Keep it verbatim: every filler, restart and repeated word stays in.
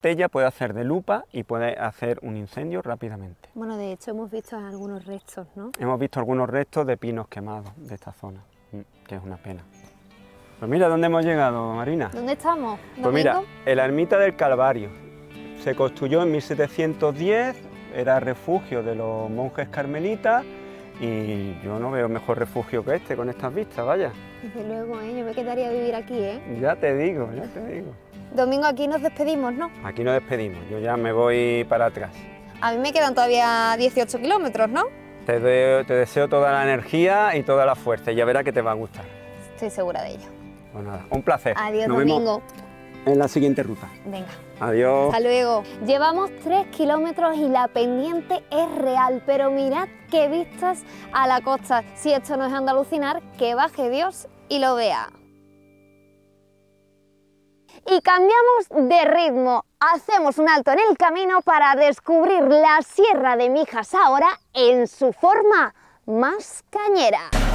botella puede hacer de lupa y puede hacer un incendio rápidamente. Bueno, de hecho hemos visto algunos restos, ¿no? Hemos visto algunos restos de pinos quemados de esta zona, que es una pena. Pues mira dónde hemos llegado, Marina. ¿Dónde estamos? Pues ¿Domingo? mira, en la ermita del Calvario. Se construyó en mil setecientos diez, era refugio de los monjes carmelitas y yo no veo mejor refugio que este con estas vistas, vaya. Desde luego, ¿eh? Yo me quedaría a vivir aquí, ¿eh? Ya te digo, ya te digo. Domingo, aquí nos despedimos, ¿no? Aquí nos despedimos, yo ya me voy para atrás. A mí me quedan todavía dieciocho kilómetros, ¿no? Te, de, te deseo toda la energía y toda la fuerza y ya verás que te va a gustar. Estoy segura de ello. Pues nada, un placer. Adiós, Nos Domingo. vemos en la siguiente ruta. Venga. Adiós. Hasta luego. Llevamos tres kilómetros y la pendiente es real, pero mirad qué vistas a la costa. Si esto no es Andalucinar, que baje Dios y lo vea. Y cambiamos de ritmo. Hacemos un alto en el camino para descubrir la Sierra de Mijas ahora en su forma más cañera.